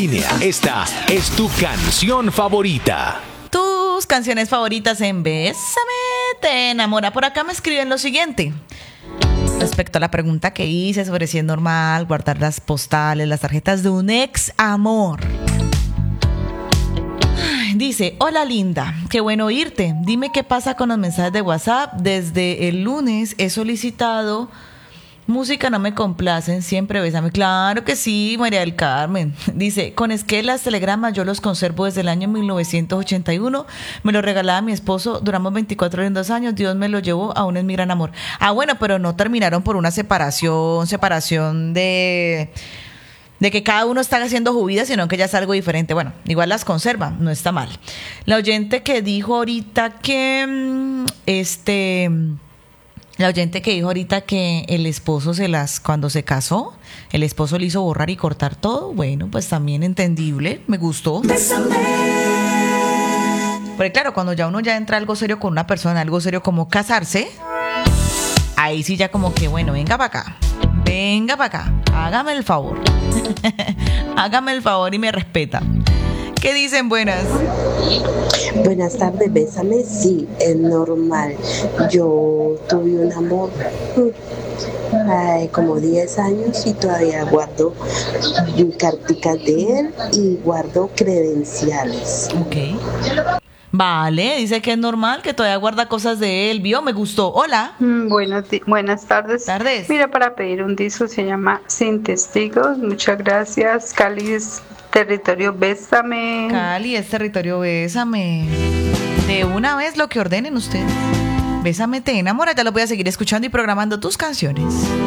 Esta es tu canción favorita. Tus canciones favoritas en Bésame, te enamora. Por acá me escriben lo siguiente. Respecto a la pregunta que hice sobre si es normal guardar las postales, las tarjetas de un ex amor. Dice, hola linda, qué bueno oírte. Dime qué pasa con los mensajes de WhatsApp. Desde el lunes he solicitado música, no me complacen, siempre bésame. Claro que sí, María del Carmen. Dice, con esquelas, telegramas, yo los conservo desde el año 1981. Me lo regalaba mi esposo, duramos 24 lindos años, Dios me lo llevó, aún es mi gran amor. Ah, bueno, pero no terminaron por una separación de que cada uno está haciendo su vida, sino que ya es algo diferente. Bueno, igual las conserva, no está mal. La oyente que dijo ahorita que el esposo cuando se casó, el esposo le hizo borrar y cortar todo. Bueno, pues también entendible, me gustó. Porque claro, cuando ya uno ya entra algo serio con una persona, algo serio como casarse, ahí sí ya como que, bueno, venga para acá, hágame el favor. Hágame el favor y me respeta. ¿Qué dicen? Buenas tardes, bésame. Sí, es normal. Yo tuve un amor como 10 años y todavía guardo carticas de él y guardo credenciales. Ok. Vale, dice que es normal, que todavía guarda cosas de él. ¿Vio? Me gustó. Hola. Buenas tardes. Mira, para pedir un disco se llama Sin Testigos. Muchas gracias. Cali es territorio bésame. Cali es territorio bésame. De una vez lo que ordenen ustedes. Bésame, te enamora. Ya lo voy a seguir escuchando y programando tus canciones.